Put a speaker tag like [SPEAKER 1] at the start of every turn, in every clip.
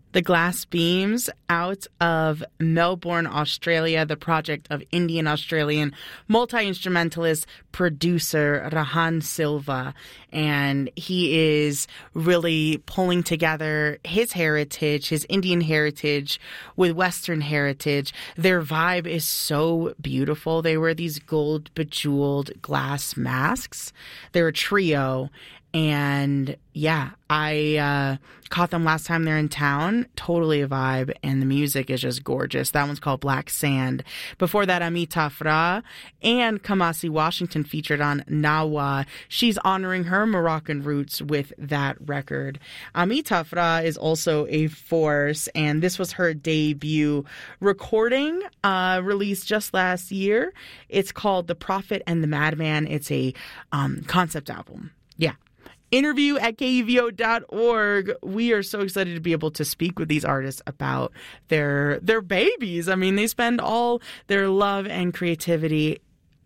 [SPEAKER 1] The Glass Beams out of Melbourne, Australia, the project of Indian-Australian multi-instrumentalist producer Rahan Silva. And he is really pulling together his heritage, his Indian heritage with Western heritage. Their vibe is so beautiful. They wear these gold bejeweled glass masks. They're a trio. And yeah, I caught them last time they're in town. Totally a vibe. And the music is just gorgeous. That one's called Black Sand. Before that, Amita Fra and Kamasi Washington featured on Nawa. She's honoring her Moroccan roots with that record. Amita Fra is also a force, and this was her debut recording, released just last year. It's called The Prophet and the Madman. It's a concept album. Yeah. Interview at KUVO.org. We are so excited to be able to speak with these artists about their babies. I mean, they spend all their love and creativity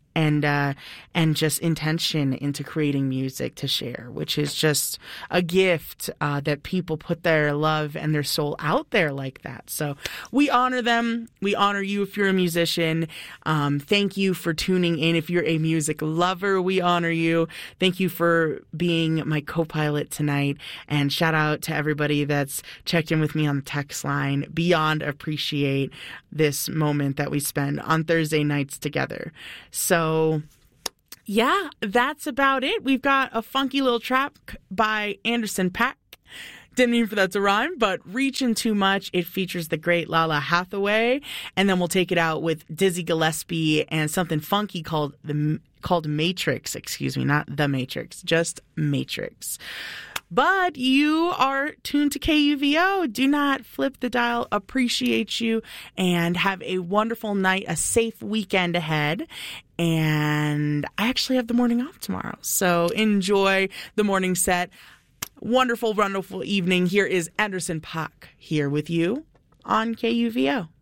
[SPEAKER 1] and just intention into creating music to share, which is just a gift that people put their love and their soul out there like that. So we honor them. We honor you if you're a musician. Thank you for tuning in. If you're a music lover, we honor you. Thank you for being my co-pilot tonight. And shout out to everybody that's checked in with me on the text line. Beyond appreciate this moment that we spend on Thursday nights together. So yeah, that's about it. We've got a funky little track by Anderson .Paak. Didn't mean for that to rhyme, but Reaching Too Much. It features the great Lala Hathaway. And then we'll take it out with Dizzy Gillespie and something funky called Matrix. Excuse me, not The Matrix, just Matrix. But you are tuned to KUVO. Do not flip the dial. Appreciate you and have a wonderful night, a safe weekend ahead. And I actually have the morning off tomorrow, so enjoy the morning set. Wonderful, wonderful evening. Here is Anderson .Paak here with you on KUVO.